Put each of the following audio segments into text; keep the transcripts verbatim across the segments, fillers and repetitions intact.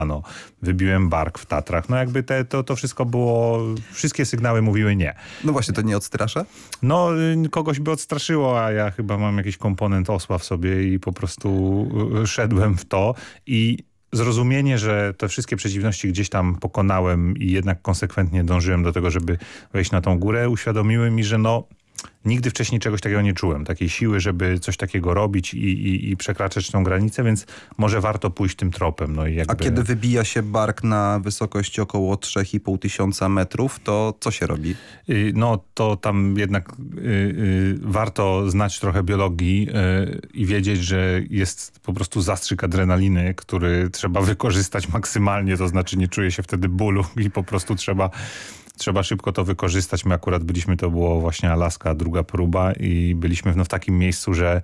no, wybiłem bark w Tatrach. No jakby te, to, to wszystko było, wszystkie sygnały mówiły nie. No właśnie, to nie odstrasza? No y, kogoś by odstraszyło, a ja chyba mam jakiś komponent osła w sobie i po prostu y, szedłem w to i zrozumienie, że te wszystkie przeciwności gdzieś tam pokonałem i jednak konsekwentnie dążyłem do tego, żeby wejść na tą górę, uświadomiły mi, że no nigdy wcześniej czegoś takiego nie czułem. Takiej siły, żeby coś takiego robić i, i, i przekraczać tą granicę, więc może warto pójść tym tropem. No i jakby... A kiedy wybija się bark na wysokości około trzy i pół tysiąca metrów, to co się robi? No to tam jednak y, y, warto znać trochę biologii y, i wiedzieć, że jest po prostu zastrzyk adrenaliny, który trzeba wykorzystać maksymalnie, to znaczy nie czuje się wtedy bólu i po prostu trzeba Trzeba szybko to wykorzystać. My akurat byliśmy, to było właśnie Alaska, druga próba i byliśmy no, w takim miejscu, że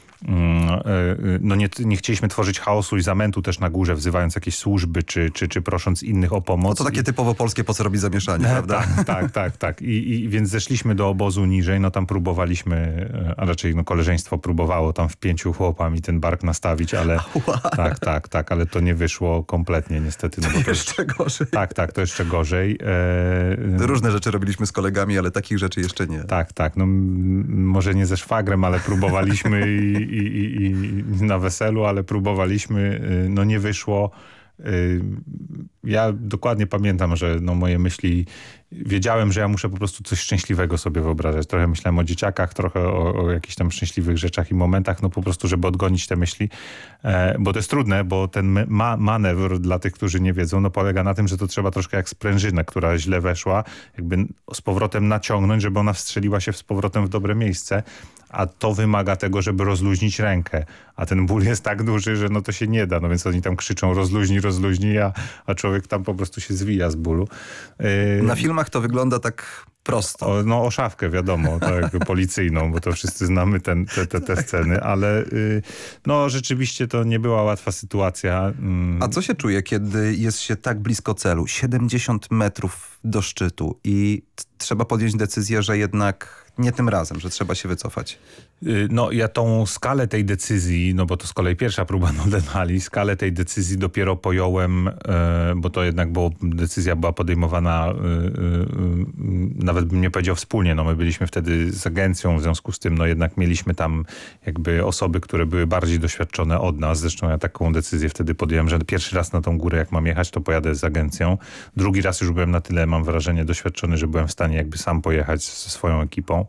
no nie, nie chcieliśmy tworzyć chaosu i zamętu też na górze, wzywając jakieś służby, czy, czy, czy prosząc innych o pomoc. No to takie typowo polskie, po co robić zamieszanie, prawda? Tak, tak, tak. tak. I, I więc zeszliśmy do obozu niżej, no tam próbowaliśmy, a raczej no, koleżeństwo próbowało tam w pięciu chłopami ten bark nastawić, ale wow. tak, tak, tak, ale to nie wyszło kompletnie niestety. No, bo to jeszcze jest, gorzej. Tak, tak, to jeszcze gorzej. E... Różne rzeczy robiliśmy z kolegami, ale takich rzeczy jeszcze nie. Tak, tak, no może nie ze szwagrem, ale próbowaliśmy i I, i, i na weselu, ale próbowaliśmy, no nie wyszło. Ja dokładnie pamiętam, że no moje myśli, wiedziałem, że ja muszę po prostu coś szczęśliwego sobie wyobrażać. Trochę myślałem o dzieciakach, trochę o, o jakichś tam szczęśliwych rzeczach i momentach, no po prostu, żeby odgonić te myśli. E, bo to jest trudne, bo ten ma manewr dla tych, którzy nie wiedzą, no polega na tym, że to trzeba troszkę jak sprężynę, która źle weszła, jakby z powrotem naciągnąć, żeby ona wstrzeliła się z powrotem w dobre miejsce. A to wymaga tego, żeby rozluźnić rękę. A ten ból jest tak duży, że no to się nie da. No więc oni tam krzyczą rozluźnij, rozluźnij, a, a człowiek tam po prostu się zwija z bólu. Yy... Na filmach to wygląda tak prosto. O, no o szafkę wiadomo, tak jakby policyjną, bo to wszyscy znamy ten, te, te, te sceny, ale yy, no rzeczywiście to nie była łatwa sytuacja. Yy. A co się czuje, kiedy jest się tak blisko celu? siedemdziesiąt metrów do szczytu i trzeba podjąć decyzję, że jednak nie tym razem, że trzeba się wycofać. No ja tą skalę tej decyzji, no bo to z kolei pierwsza próba no Denali, skalę tej decyzji dopiero pojąłem, bo to jednak było, decyzja była podejmowana, nawet bym nie powiedział wspólnie, no my byliśmy wtedy z agencją, w związku z tym no jednak mieliśmy tam jakby osoby, które były bardziej doświadczone od nas. Zresztą ja taką decyzję wtedy podjąłem, że pierwszy raz na tą górę jak mam jechać, to pojadę z agencją. Drugi raz już byłem na tyle, mam wrażenie, doświadczony, że byłem w stanie jakby sam pojechać ze swoją ekipą.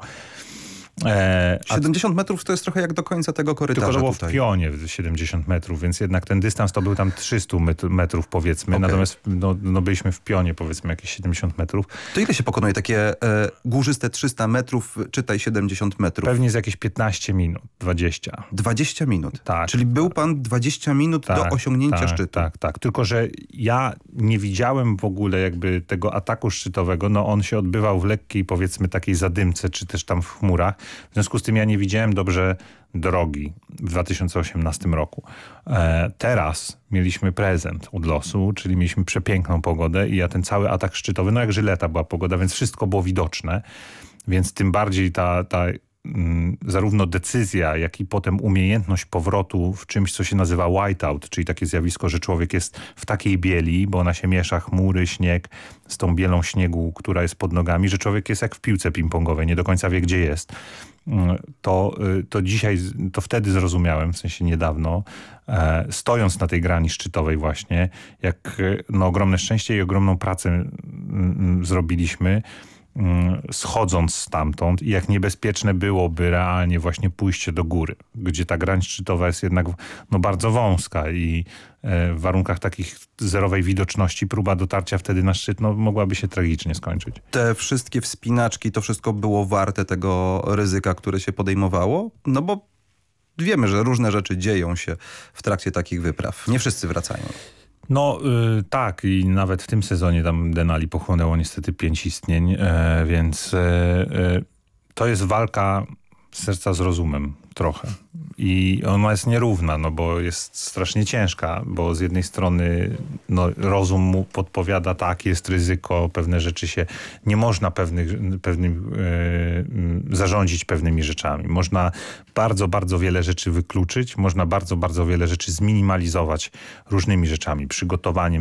E, siedemdziesiąt metrów to jest trochę jak do końca tego korytarza. Tylko to było tutaj. w pionie siedemdziesiąt metrów, więc jednak ten dystans to był tam trzysta metrów powiedzmy, okay. Natomiast no, no byliśmy w pionie powiedzmy jakieś siedemdziesiąt metrów. To ile się pokonuje takie e, górzyste trzysta metrów, czytaj siedemdziesiąt metrów? Pewnie z jakieś piętnaście minut, dwadzieścia. dwadzieścia minut? Tak. Czyli był pan dwadzieścia minut tak, do osiągnięcia tak, szczytu? Tak, tak. Tylko, że ja nie widziałem w ogóle jakby tego ataku szczytowego. No on się odbywał w lekkiej powiedzmy takiej zadymce, czy też tam w chmurach. W związku z tym ja nie widziałem dobrze drogi w dwa tysiące osiemnastym roku. E, teraz mieliśmy prezent od losu, czyli mieliśmy przepiękną pogodę i ja ten cały atak szczytowy, no jak żyleta była pogoda, więc wszystko było widoczne, więc tym bardziej ta, ta mm, zarówno decyzja, jak i potem umiejętność powrotu w czymś, co się nazywa whiteout, czyli takie zjawisko, że człowiek jest w takiej bieli, bo ona się miesza, chmury, śnieg, z tą bielą śniegu, która jest pod nogami, że człowiek jest jak w piłce ping-pongowej, nie do końca wie, gdzie jest. To, to dzisiaj, to wtedy zrozumiałem, w sensie niedawno, e, stojąc na tej grani szczytowej właśnie, jak no, ogromne szczęście i ogromną pracę m, m, zrobiliśmy, m, schodząc stamtąd i jak niebezpieczne byłoby realnie właśnie pójście do góry, gdzie ta grań szczytowa jest jednak no, bardzo wąska i e, w warunkach takich zerowej widoczności próba dotarcia wtedy na szczyt no, mogłaby się tragicznie skończyć. Te wszystkie wspinaczki, to wszystko było warte tego ryzyka, które się podejmowało? No bo wiemy, że różne rzeczy dzieją się w trakcie takich wypraw. Nie wszyscy wracają. No y, tak i nawet w tym sezonie tam Denali pochłonęło niestety pięć istnień, e, więc e, e, to jest walka serca z rozumem trochę. I ona jest nierówna, no bo jest strasznie ciężka, bo z jednej strony no, rozum mu podpowiada, tak, jest ryzyko, pewne rzeczy się, nie można pewnych, pewnym, yy, zarządzić pewnymi rzeczami. Można bardzo, bardzo wiele rzeczy wykluczyć, można bardzo, bardzo wiele rzeczy zminimalizować różnymi rzeczami, przygotowaniem